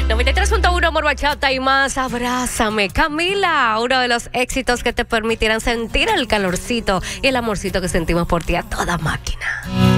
93.1 Amor Bachata y más. Abrázame, Camila. Uno de los éxitos que te permitirán sentir el calorcito y el amorcito que sentimos por ti a toda máquina.